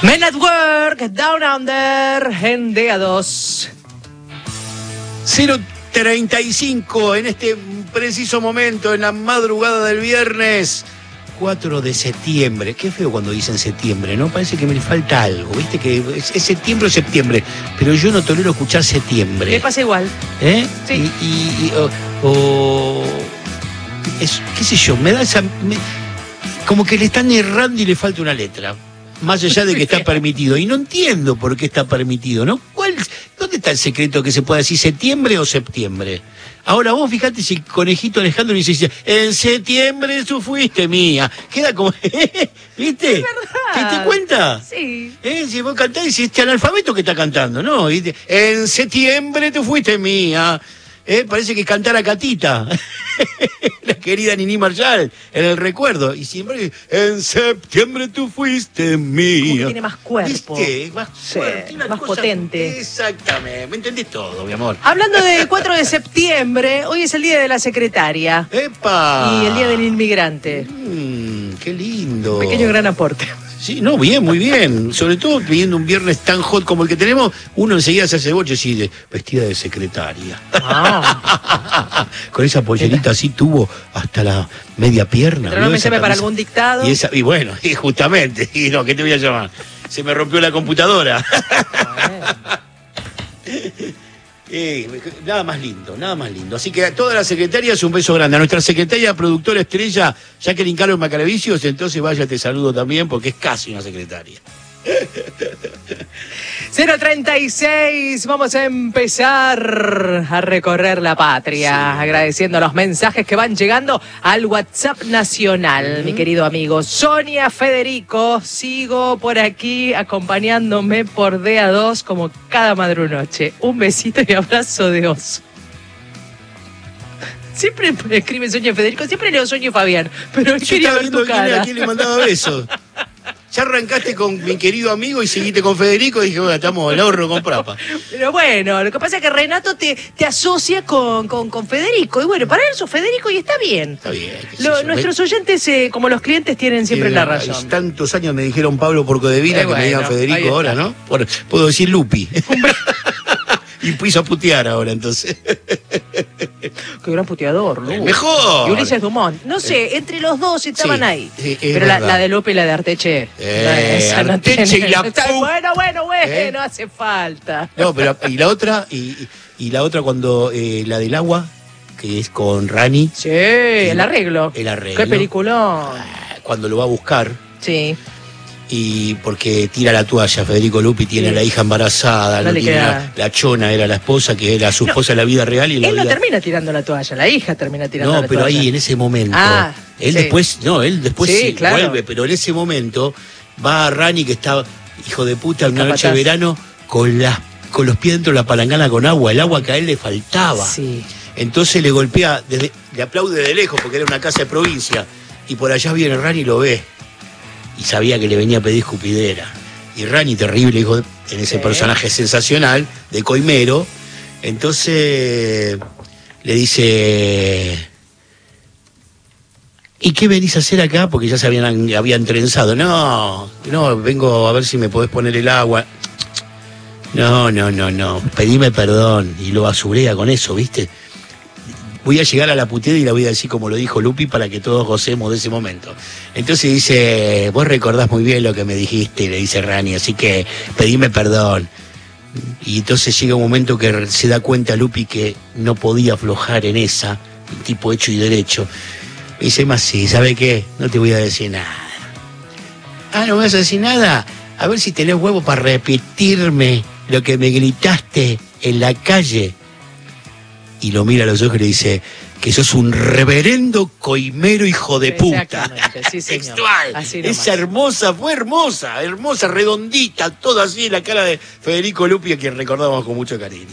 Men at Work, Down Under, en DA2. 0:35 en este preciso momento, en la madrugada del viernes 4 de septiembre. Qué feo cuando dicen septiembre, ¿no? Parece que me falta algo, ¿viste? Que es septiembre o septiembre, pero yo no tolero escuchar septiembre. Me pasa igual. ¿Eh? Sí. Qué sé yo, me da esa... como que le están errando y le falta una letra. Más allá de que está permitido. Y no entiendo por qué está permitido, ¿no? ¿Dónde está el secreto que se pueda decir septiembre o septiembre? Ahora vos fijate si el conejito Alejandro dice, en septiembre tú fuiste mía. Queda como, ¿viste? Es verdad. ¿Te cuenta? Sí. Si vos cantás y si este analfabeto que está cantando, ¿no? ¿Viste? En septiembre tú fuiste mía. Parece que cantara Catita, la querida Nini Marshall, en el recuerdo. Y siempre, en septiembre tú fuiste mía. Como que tiene más cuerpo. ¿Viste? Más, Sí, más cosa, potente. Exactamente, me entendés todo, mi amor. Hablando de 4 de septiembre, hoy es el Día de la Secretaria. ¡Epa! Y el Día del Inmigrante. ¡Qué lindo! Pequeño gran aporte. Sí, no, bien, muy bien. Sobre todo pidiendo un viernes tan hot como el que tenemos, uno enseguida se hace boche así de vestida de secretaria. Ah. Con esa pollerita así tuvo hasta la media pierna. Pero no me llame para algún dictado. Y bueno, y justamente, y no, ¿qué te voy a llamar? Se me rompió la computadora. Nada más lindo, nada más lindo. Así que a todas las secretarias un beso grande. A nuestra secretaria productora estrella, Jacqueline Carlos Macaravicios, entonces vaya, te saludo también porque es casi una secretaria. 0:36, vamos a empezar a recorrer la patria, sí, agradeciendo los mensajes que van llegando al WhatsApp nacional, mi querido amigo. Sonia Federico, sigo por aquí acompañándome por DA2 como cada madrunoche. Un besito y abrazo de oso. Siempre escribe Sonia Federico, siempre leo Sonia Fabián, pero yo quería estaba ver tu viendo cara. ¿A quién le mandaba besos? Ya arrancaste con mi querido amigo y seguiste con Federico y dije, bueno, estamos al horno con Prapa. Pero bueno, lo que pasa es que Renato te asocia con Federico. Y bueno, para él sos Federico y está bien. Está bien. Nuestros oyentes, como los clientes, tienen siempre la razón. Tantos años me dijeron Pablo Porcodevila que me digan Federico ahora, ¿no? Puedo decir Lupi. Y piso a putear ahora, entonces. Qué gran puteador, ¿no? Mejor. Y Ulises Dumont. No sé, entre los dos estaban ahí. Pero la de Lupe y la de Arteche. Arteche y la Bueno, no hace falta. No, pero y la otra, y la otra cuando la del agua, que es con Rani. Sí, el arreglo. El arreglo. Qué peliculón. Cuando lo va a buscar. Sí. Y porque tira la toalla, Federico Lupi tiene a la hija embarazada, no tiene la chona, era la esposa, que era su esposa en la vida real. Y él no termina tirando la toalla, la hija termina tirando la toalla. No, pero ahí en ese momento, él después sí, claro, vuelve, pero en ese momento va a Rani, que está, hijo de puta, una noche de verano, con los pies dentro de la palangana con agua, el agua que a él le faltaba. Sí. Entonces le golpea, le aplaude de lejos, porque era una casa de provincia, y por allá viene Rani y lo ve. Y sabía que le venía a pedir escupidera. Y Rani, terrible, hijo en ese personaje sensacional, de coimero. Entonces le dice, ¿y qué venís a hacer acá? Porque ya se habían trenzado. No, vengo a ver si me podés poner el agua. No, pedime perdón. Y lo basurea con eso, ¿viste? Voy a llegar a la puteada y la voy a decir como lo dijo Lupi para que todos gocemos de ese momento. Entonces dice, vos recordás muy bien lo que me dijiste, le dice Rani, así que pedime perdón. Y entonces llega un momento que se da cuenta Lupi que no podía aflojar en esa, el tipo hecho y derecho. Me dice, más sí, ¿sabe qué? No te voy a decir nada. Ah, ¿no me vas a decir nada? A ver si tenés huevo para repetirme lo que me gritaste en la calle. Y lo mira a los ojos y le dice que sos un reverendo coimero hijo de puta. Sí, textual. Es hermosa, fue hermosa, redondita, todo así en la cara de Federico Lupi, a quien recordamos con mucho cariño.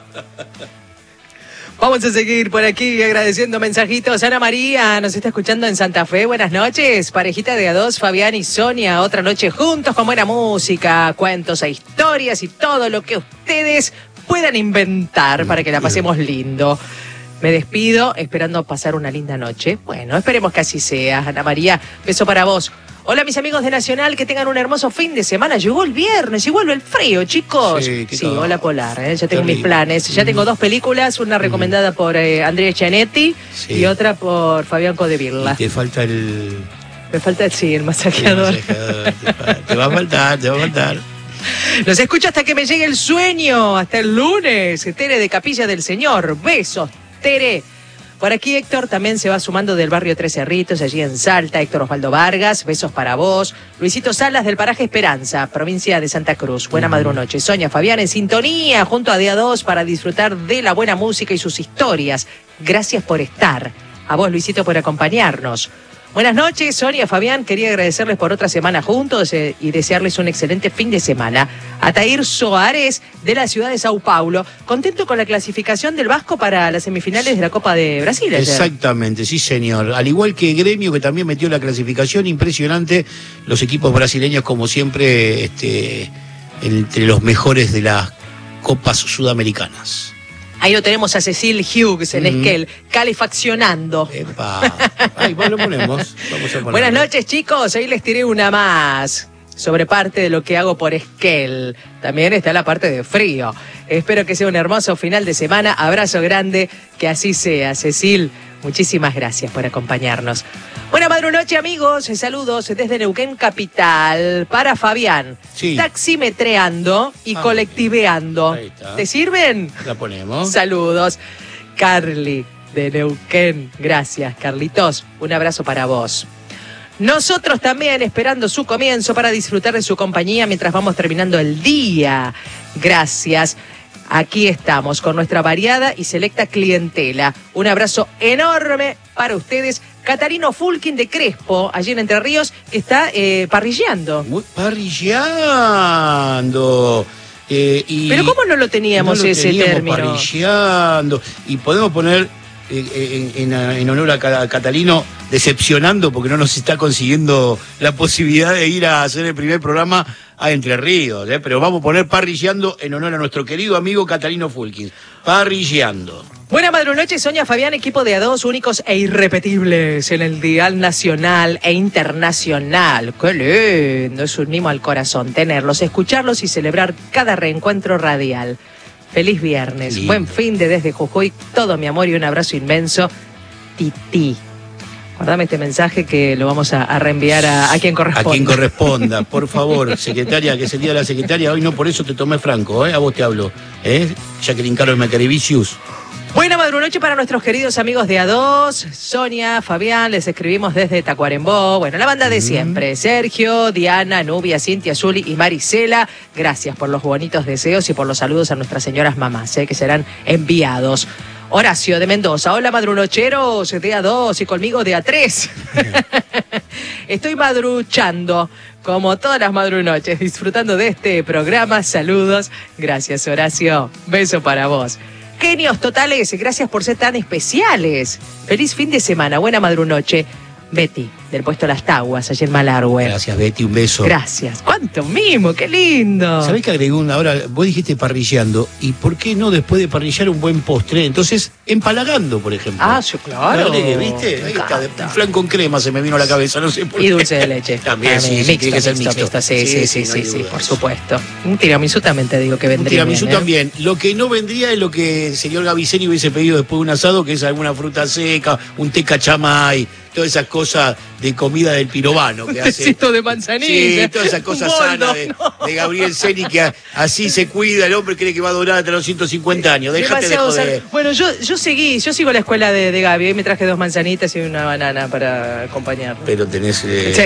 Vamos a seguir por aquí agradeciendo mensajitos. Ana María nos está escuchando en Santa Fe. Buenas noches. Parejita de A2, Fabián y Sonia. Otra noche juntos con buena música, cuentos e historias y todo lo que ustedes puedan inventar para que la pasemos lindo. Me despido esperando pasar una linda noche. Bueno, esperemos que así sea. Ana María, beso para vos. Hola mis amigos de Nacional, que tengan un hermoso fin de semana. Llegó el viernes y vuelve el frío, chicos. Sí, hola Polar, ya tengo terrible. mis planes. Ya tengo 2 películas, una recomendada por Andrea Cianetti y otra por Fabián Codevilla. Y te falta el... Me falta el masajeador. Te va a faltar. Los escucho hasta que me llegue el sueño, hasta el lunes. Tere de Capilla del Señor. Besos, Tere. Por aquí Héctor también se va sumando del barrio Tres Cerritos, allí en Salta. Héctor Osvaldo Vargas, besos para vos. Luisito Salas del paraje Esperanza, provincia de Santa Cruz. Buena madrunoche. Sonia Fabián en sintonía junto a Día 2 para disfrutar de la buena música y sus historias. Gracias por estar. A vos, Luisito, por acompañarnos. Buenas noches, Sonia, Fabián. Quería agradecerles por otra semana juntos y desearles un excelente fin de semana. Atair Soares, de la ciudad de Sao Paulo. Contento con la clasificación del Vasco para las semifinales de la Copa de Brasil ayer. Exactamente, sí señor. Al igual que Gremio, que también metió la clasificación, impresionante. Los equipos brasileños, como siempre, entre los mejores de las Copas Sudamericanas. Ahí lo tenemos a Cecil Hughes en Esquel, calefaccionando. Epa. Ahí lo ponemos. Vamos a ponerlo. Buenas noches, chicos. Ahí les tiré una más sobre parte de lo que hago por Esquel. También está la parte de frío. Espero que sea un hermoso final de semana. Abrazo grande, que así sea. Cecil, muchísimas gracias por acompañarnos. Buena madrunoche, amigos. Saludos desde Neuquén Capital para Fabián. Sí. Taximetreando y colectiveando. Ahí está. ¿Te sirven? La ponemos. Saludos. Carly de Neuquén. Gracias, Carlitos. Un abrazo para vos. Nosotros también esperando su comienzo para disfrutar de su compañía mientras vamos terminando el día. Gracias. Aquí estamos con nuestra variada y selecta clientela. Un abrazo enorme para ustedes. Catarino Fulkin de Crespo, allí en Entre Ríos, que está parrilleando. Parrilleando. Pero ¿cómo no lo teníamos ese término? Parrilleando. Y podemos poner en honor a Catalino, decepcionando porque no nos está consiguiendo la posibilidad de ir a hacer el primer programa a Entre Ríos, pero vamos a poner parrilleando en honor a nuestro querido amigo Catalino Fulkin. Parrilleando. Buena madrunoche, Sonia Fabián, equipo de A2, únicos e irrepetibles en el dial nacional e internacional. ¡Qué lindo! Es un mimo al corazón tenerlos, escucharlos y celebrar cada reencuentro radial. Feliz viernes, lindo. Buen fin de desde Jujuy, todo mi amor y un abrazo inmenso. Titi. Guardame este mensaje que lo vamos a reenviar a quien corresponda. A quien corresponda, por favor, secretaria, que es el día de la secretaria. Hoy no, por eso te tomé franco, a vos te hablo. Jacqueline Carol Macarevicius. Buena madrunoche para nuestros queridos amigos de A2, Sonia, Fabián, les escribimos desde Tacuarembó. Bueno, la banda de siempre, Sergio, Diana, Nubia, Cintia, Zuli y Marisela. Gracias por los bonitos deseos y por los saludos a nuestras señoras mamás, que serán enviados. Horacio de Mendoza, hola madrunocheros de A2 y conmigo de A3. Estoy madruchando como todas las madrunoches, disfrutando de este programa. Saludos, gracias Horacio, beso para vos. Genios totales, gracias por ser tan especiales. Feliz fin de semana, buena madrunoche. Betty, del puesto Las Taguas, allí en Malargüe. Gracias, Betty, un beso. Gracias. ¡Cuánto mimo! ¡Qué lindo! ¿Sabés que agregó una? Ahora, vos dijiste parrilleando, ¿y por qué no después de parrillar un buen postre? Entonces, empalagando, por ejemplo. Ah, sí, claro. ¿Viste? Ahí está, de flan con crema se me vino a la cabeza, no sé por qué. Y dulce de leche. También, sí, mixto, tiene que ser mixto. Sí, por supuesto. Un tiramisú también te digo que vendría. Un tiramisú bien, también. Lo que no vendría es lo que el señor Gaviceni hubiese pedido después de un asado, que es alguna fruta seca, un té cachamay, todas esas cosas de comida del pirobano que hace. Tecito de manzanilla. Sí, todas esas cosas sanas de Gabriel Ceni, que así se cuida, el hombre cree que va a durar hasta los 150 años. Déjate de joder. Bueno, yo sigo la escuela de Gaby, y me traje 2 manzanitas y una banana para acompañarlo. Pero tenés...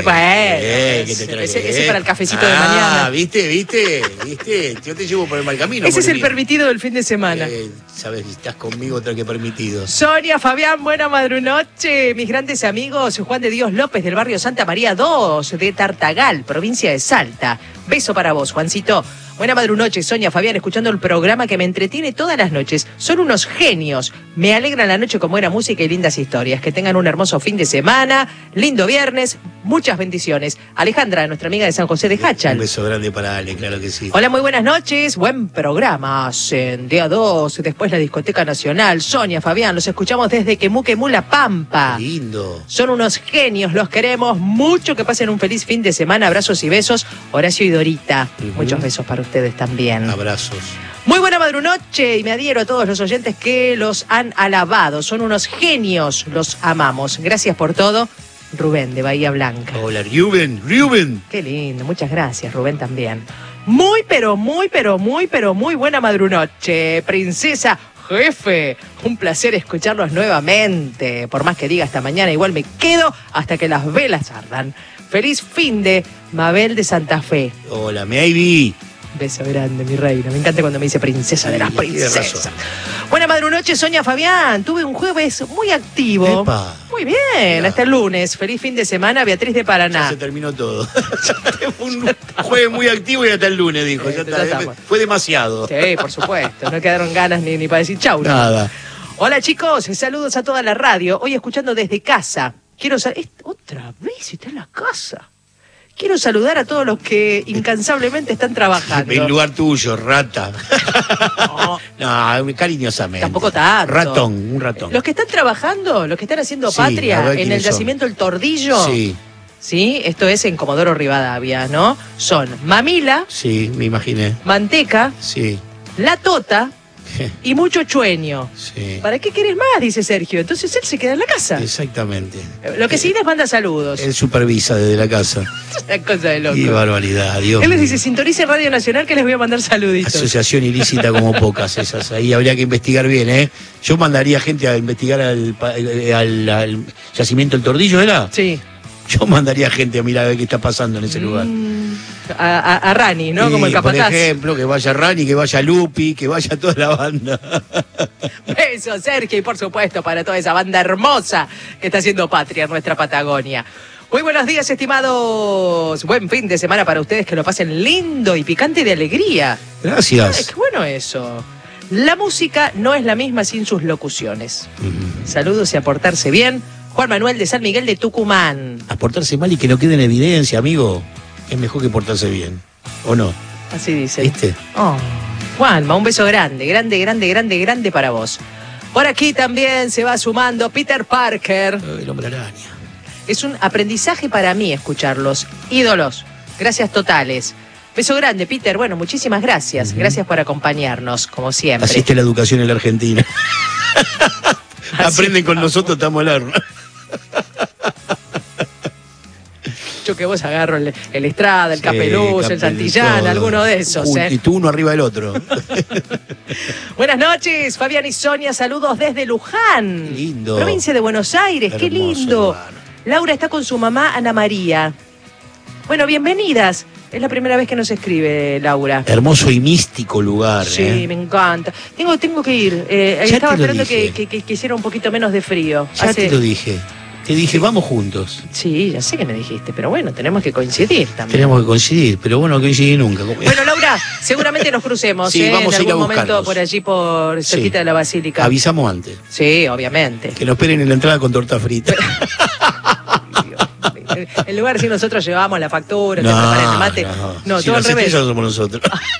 ese para el cafecito de mañana. ¿Viste? Yo te llevo por el mal camino. Ese es el permitido del fin de semana. Sabes, si estás conmigo, otro que permitido. Sonia, Fabián, buena madrunoche. Mis grandes amigos, Juan de Dios López del barrio Santa María 2 de Tartagal, provincia de Salta. Beso para vos, Juancito. Buena madrunoche, Sonia, Fabián, escuchando el programa que me entretiene todas las noches. Son unos genios. Me alegran la noche con buena música y lindas historias. Que tengan un hermoso fin de semana, lindo viernes, muchas bendiciones. Alejandra, nuestra amiga de San José de Hachal. Un beso grande para Ale, claro que sí. Hola, muy buenas noches. Buen programa. En día 2, después la Discoteca Nacional. Sonia, Fabián, los escuchamos desde Quemú, La Pampa. Qué lindo. Son unos genios, los queremos mucho. Que pasen un feliz fin de semana. Abrazos y besos. Horacio y Dorita. Muchos besos para ustedes también. Abrazos. Muy buena madrunoche y me adhiero a todos los oyentes que los han alabado. Son unos genios, los amamos. Gracias por todo. Rubén, de Bahía Blanca. Hola, Rubén. Qué lindo, muchas gracias, Rubén también. Muy buena madrunoche, princesa, jefe. Un placer escucharlos nuevamente. Por más que diga hasta mañana, igual me quedo hasta que las velas ardan. Feliz fin de Mabel de Santa Fe. Hola, Maybe. Beso grande, mi reina. Me encanta cuando me dice princesa de las princesas. Buena madrunoche, Sonia, Fabián. Tuve un jueves muy activo. Epa. Muy bien, Mira. hasta el lunes. Feliz fin de semana, Beatriz de Paraná. Ya se terminó todo. Fue un jueves muy activo y hasta el lunes, dijo. Sí, Ya ya está. estamos. Fue demasiado. Sí, por supuesto. No quedaron ganas ni para decir chau. Nada. Hola, chicos. Saludos a toda la radio. Hoy escuchando desde casa. Quiero otra vez está en la casa. Quiero saludar a todos los que incansablemente están trabajando. En lugar tuyo, rata. No, cariñosamente. Tampoco tanto. Un ratón. Los que están trabajando, los que están haciendo Sí, a patria ver en el quiénes son. yacimiento El Tordillo. Sí, Sí, esto es en Comodoro Rivadavia, ¿no? Son Mamila, sí, me imaginé. Manteca, Sí, La Tota y mucho chueño. sí. ¿Para qué querés más? Dice Sergio. Entonces él se queda en la casa. Exactamente. Lo que sí les manda saludos. Él supervisa desde la casa. Una cosa de loco. Qué barbaridad, Dios Él les mío. dice, sintonicen Radio Nacional que les voy a mandar saluditos. Asociación ilícita como pocas esas. Ahí habría que investigar bien, ¿eh? Yo mandaría gente a investigar al yacimiento El Tordillo, ¿era? Sí. Yo mandaría gente a mirar a ver qué está pasando en ese lugar. A Rani, ¿no? Y, Como el por capataz. ejemplo, que vaya Rani, que vaya Lupi, que vaya toda la banda. Besos, Sergio, y por supuesto para toda esa banda hermosa que está haciendo patria en nuestra Patagonia. Muy buenos días, estimados. Buen fin de semana para ustedes, que lo pasen lindo y picante de alegría. Ay, Gracias. qué bueno eso. La música no es la misma sin sus locuciones. Saludos y a portarse bien. Juan Manuel de San Miguel de Tucumán. A portarse mal y que no quede en evidencia, amigo. Es mejor que portarse bien. ¿O no? Así dice. ¿Viste? Oh. Juanma, un beso grande para vos. Por aquí también se va sumando Peter Parker. El hombre araña. Es un aprendizaje para mí escucharlos. Ídolos. Gracias totales. Beso grande, Peter. Bueno, muchísimas gracias. Gracias por acompañarnos, como siempre. Así está la educación en la Argentina. Aprenden con nosotros, estamos al horno. Yo que vos agarro el Estrada, el Sí, Capeluz, el Santillán, todo. alguno de esos. Y tú uno arriba del otro. Buenas noches, Fabián y Sonia. Saludos desde Luján. Qué lindo. Provincia de Buenos Aires. Qué Hermoso lindo. lugar. Laura está con su mamá, Ana María. Bueno, bienvenidas. Es la primera vez que nos escribe Laura. Hermoso y místico lugar. Sí, me encanta. Tengo que ir. Estaba te lo esperando dije. que hiciera un poquito menos de frío. Ya te lo dije. Te dije, vamos juntos. Sí, ya sé que me dijiste, pero bueno, tenemos que coincidir también. Tenemos que coincidir, pero bueno, no coincidir nunca. Bueno, Laura, seguramente nos crucemos Sí, vamos en a ir a algún momento buscarlos. por allí, por cerquita Sí. de la Basílica. Avisamos antes. Sí, obviamente. Que nos esperen en la entrada con torta frita. En lugar de decir nosotros llevamos la factura, te preparan el mate. No, Si todo al las revés. estrellas somos nosotros.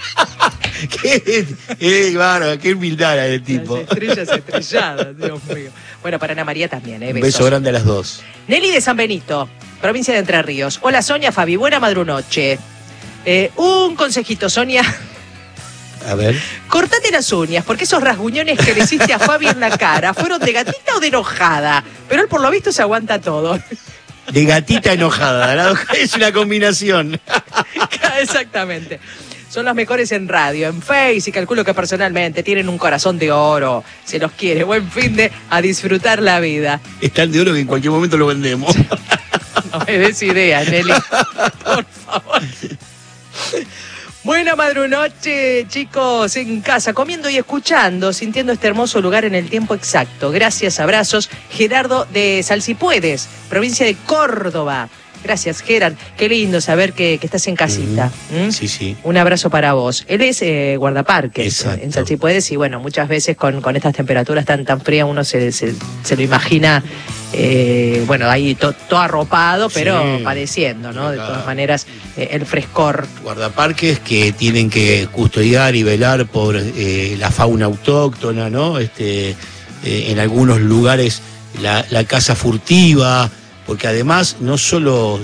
Qué humildad la del tipo. Las estrellas estrelladas, Dios mío. Bueno, para Ana María también, Un besos. beso grande a las dos. Nelly de San Benito, provincia de Entre Ríos. Hola, Sonia, Fabi, buena madrunoche. Un consejito, Sonia. A ver. Cortate las uñas, porque esos rasguñones que le hiciste a Fabi en la cara fueron de gatita o de enojada. Pero él por lo visto se aguanta todo. De gatita enojada. Es una combinación. Exactamente. Son los mejores en radio, en Face, y calculo que personalmente tienen un corazón de oro. Se los quiere. Buen fin de a disfrutar la vida. Es tan de oro que en cualquier momento lo vendemos. No me des idea, Nelly. Por favor. Buena madrunoche, chicos, en casa, comiendo y escuchando, sintiendo este hermoso lugar en el tiempo exacto. Gracias, abrazos. Gerardo de Salsipuedes, provincia de Córdoba. Gracias, Geran. Qué lindo saber que estás en casita. Sí, sí. Un abrazo para vos. Él es guardaparques en Salchipuedes y bueno, muchas veces con estas temperaturas tan frías uno se lo imagina, bueno, ahí todo arropado, pero padeciendo, ¿no? De todas maneras, el frescor. Guardaparques que tienen que custodiar y velar por la fauna autóctona, ¿no? En algunos lugares la caza furtiva, porque además no solo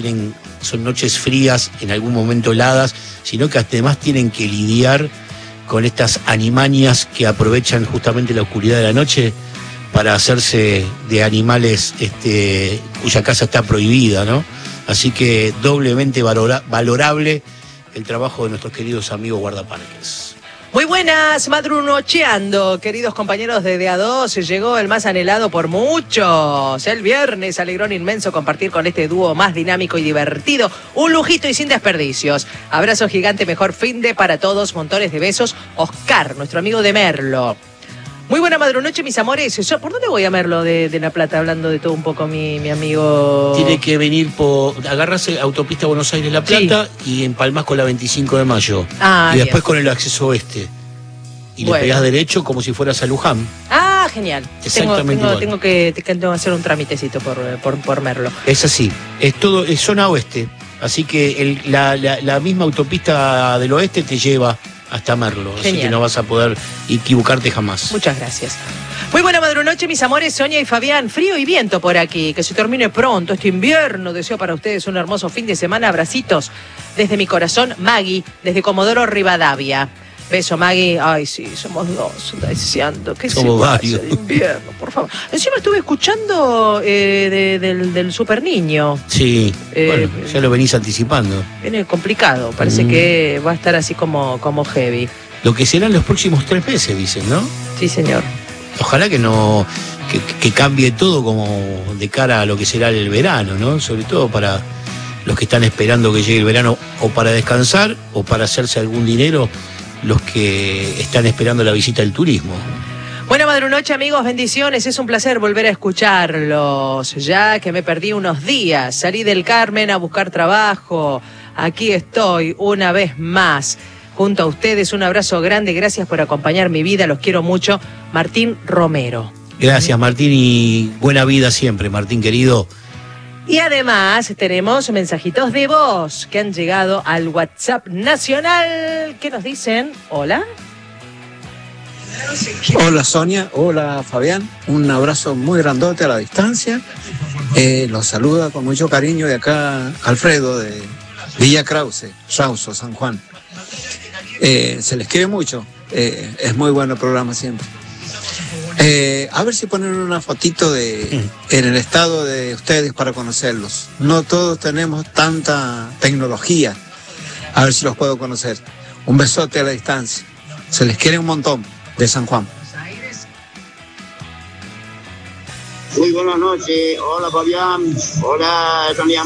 son noches frías, en algún momento heladas, sino que además tienen que lidiar con estas animanias que aprovechan justamente la oscuridad de la noche para hacerse de animales cuya caza está prohibida, ¿no? Así que doblemente valorable el trabajo de nuestros queridos amigos guardaparques. Muy buenas, madrunocheando, queridos compañeros de A2. Llegó el más anhelado por muchos. El viernes, alegrón inmenso compartir con este dúo más dinámico y divertido. Un lujito y sin desperdicios. Abrazo gigante, mejor finde para todos. Montones de besos. Oscar, nuestro amigo de Merlo. Muy buena madrunoche, mis amores. ¿Por dónde voy a Merlo de La Plata? Hablando de todo un poco mi amigo. Tiene que venir agarrarse autopista Buenos Aires-La Plata y empalmás con la 25 de mayo. Y después con el acceso oeste. Y le pegás derecho como si fueras a Luján. Ah, genial. Exactamente tengo que hacer un tramitecito por Merlo. Es así. Es zona oeste. Así que la misma autopista del oeste te lleva hasta Merlo, Genial. Así que no vas a poder equivocarte jamás. Muchas gracias. Muy buena madrunoche, mis amores, Sonia y Fabián. Frío y viento por aquí, que se termine pronto este invierno. Deseo para ustedes un hermoso fin de semana. Abracitos desde mi corazón, Maggie, desde Comodoro Rivadavia. Beso, Maggie. Ay, sí, somos dos, deseando que somos varios. El invierno, por favor. Encima estuve escuchando del Super Niño. Sí, bueno, ya lo venís anticipando. Viene complicado, parece que va a estar así como heavy. Lo que serán los próximos 3 meses, dicen, ¿no? Sí, señor. Ojalá que no que cambie todo como de cara a lo que será el verano, ¿no? Sobre todo para los que están esperando que llegue el verano o para descansar o para hacerse algún dinero, los que están esperando la visita del turismo. Buena madrunoche, amigos, bendiciones. Es un placer volver a escucharlos. Ya que me perdí unos días, salí del Carmen a buscar trabajo. Aquí estoy una vez más junto a ustedes. Un abrazo grande, gracias por acompañar mi vida, los quiero mucho. Martín Romero. Gracias, Martín, y buena vida siempre, Martín querido. Y además tenemos mensajitos de voz que han llegado al WhatsApp nacional. ¿Qué nos dicen? Hola. Hola Sonia, hola Fabián, un abrazo muy grandote a la distancia. Los saluda con mucho cariño de acá Alfredo de Villa Krause, Rauso, San Juan. Se les quiere mucho, es muy bueno el programa siempre. A ver si ponen una fotito en el estado de ustedes para conocerlos. No todos tenemos tanta tecnología. A ver si los puedo conocer. Un besote a la distancia. Se les quiere un montón de San Juan. Muy buenas noches. Hola Fabián. Hola Sonia.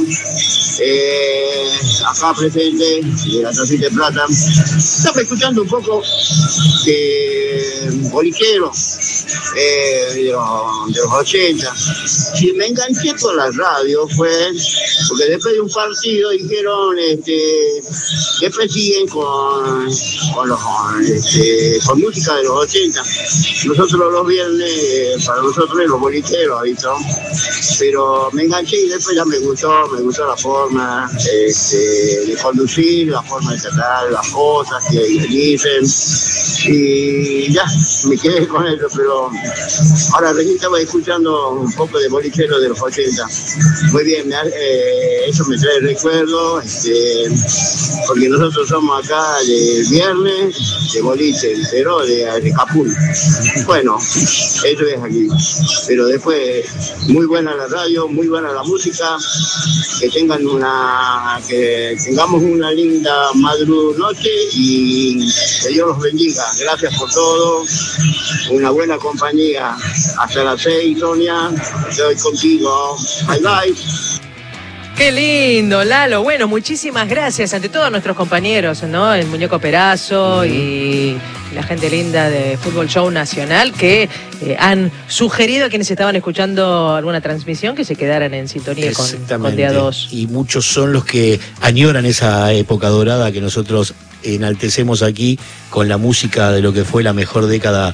Acá presente de la Tacita de Plata. Estaba escuchando un poco de bolichero de los 80. Si me enganché por la radio fue porque después de un partido dijeron que persiguen con música de los 80. Nosotros los viernes, para nosotros los bolicheros, ¿visto? Pero me enganché y después ya me gustó la forma de conducir, la forma de tratar las cosas que dicen, y ya me quedé con eso. Pero ahora recién estaba escuchando un poco de bolichero de los 80. Muy bien, eso me trae recuerdo, porque nosotros somos acá de viernes de boliche, pero de Capul. Bueno, eso es aquí. Pero después, muy buena la radio, muy buena la música, que tengamos una linda madrunoche y que Dios los bendiga. Gracias por todo, una buena compañía. Hasta las 6, Sonia, estoy contigo. Bye bye. Qué lindo, Lalo. Bueno, muchísimas gracias ante todos nuestros compañeros, ¿no? El Muñeco Perazo y la gente linda de Fútbol Show Nacional que han sugerido a quienes estaban escuchando alguna transmisión que se quedaran en sintonía con Día 2. Y muchos son los que añoran esa época dorada que nosotros enaltecemos aquí con la música de lo que fue la mejor década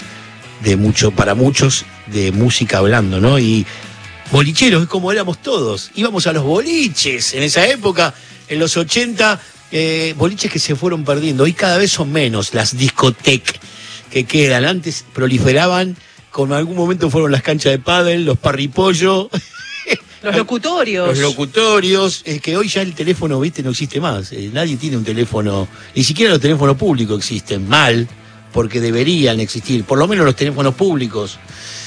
para muchos de música hablando, ¿no? Y bolicheros, es como éramos todos. Íbamos a los boliches en esa época, en los 80, boliches que se fueron perdiendo. Hoy cada vez son menos las discotecas que quedan. Antes proliferaban, con algún momento fueron las canchas de pádel, los parripollo. Los locutorios. Los locutorios. Es que hoy ya el teléfono, viste, no existe más. Nadie tiene un teléfono, ni siquiera los teléfonos públicos existen. Mal, porque deberían existir. Por lo menos los teléfonos públicos.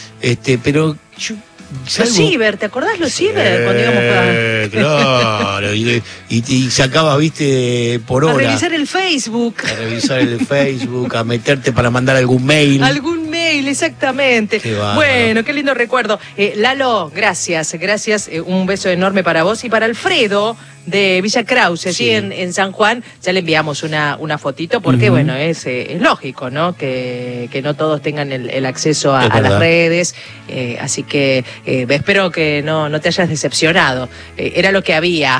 Pero yo... Los ciber, ¿te acordás los ciber cuando íbamos a... Claro, y sacabas, viste, por hora. A revisar el Facebook. A revisar el Facebook, a meterte para mandar algún mail. Algún mail, exactamente. Qué bárbaro. Bueno, qué lindo recuerdo. Lalo, gracias. Un beso enorme para vos y para Alfredo de Villa Krause, allí en San Juan. Ya le enviamos una fotito porque, bueno, es lógico, ¿no? Que no todos tengan el acceso a las redes. Así que espero que no te hayas decepcionado. Era lo que había.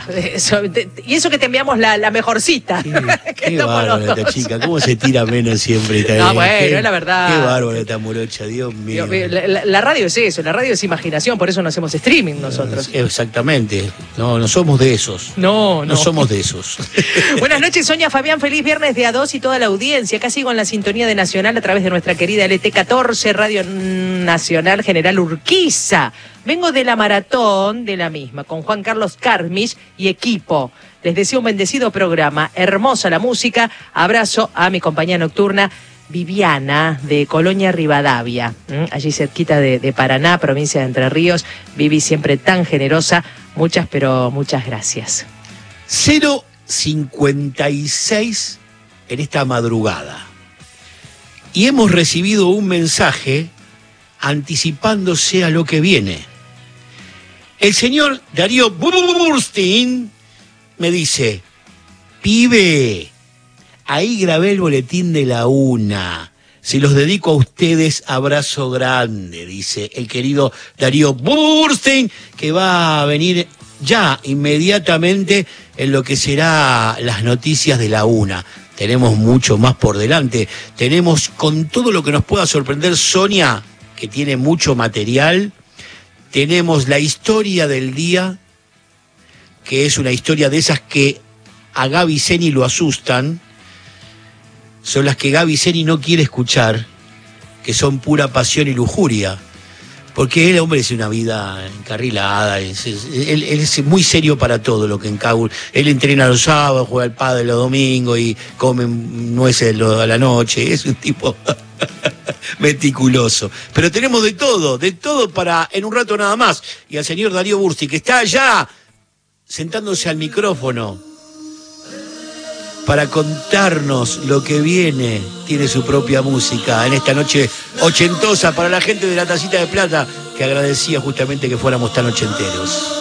Y eso que te enviamos la mejorcita. Qué bárbara esta chica. ¿Cómo se tira menos siempre? No, bueno, es la verdad. Qué bárbara esta morocha, Dios mío. La radio es eso, la radio es imaginación, por eso no hacemos streaming nosotros. Exactamente. No somos de esos. No somos de esos. Buenas noches, Sonia, Fabián, feliz viernes de A2 y toda la audiencia. Acá sigo en la sintonía de Nacional a través de nuestra querida LT14, Radio Nacional General Urquiza. Vengo de la maratón de la misma, con Juan Carlos Carmich y equipo. Les deseo un bendecido programa, hermosa la música. Abrazo a mi compañía nocturna, Viviana, de Colonia Rivadavia, allí cerquita de Paraná, provincia de Entre Ríos. Vivi, siempre tan generosa. Muchas, pero muchas gracias. 0:56 en esta madrugada. Y hemos recibido un mensaje anticipándose a lo que viene. El señor Darío Burstein me dice: pibe, ahí grabé el boletín de la 1. Se los dedico a ustedes, abrazo grande, dice el querido Darío Burstein, que va a venir ya inmediatamente en lo que será las noticias de la 1. Tenemos mucho más por delante. Tenemos, con todo lo que nos pueda sorprender, Sonia, que tiene mucho material. Tenemos la historia del día, que es una historia de esas que a Gaby Zeni lo asustan. Son las que Gaby Zeni no quiere escuchar, que son pura pasión y lujuria. Porque el hombre es una vida encarrilada, él es muy serio para todo lo que encabula. Él entrena los sábados, juega al pádel los domingos y come nueces a la noche. Es un tipo meticuloso. Pero tenemos de todo para en un rato nada más. Y al señor Darío Burstein, que está allá sentándose al micrófono para contarnos lo que viene. Tiene su propia música en esta noche ochentosa para la gente de la Tacita de Plata, que agradecía justamente que fuéramos tan ochenteros.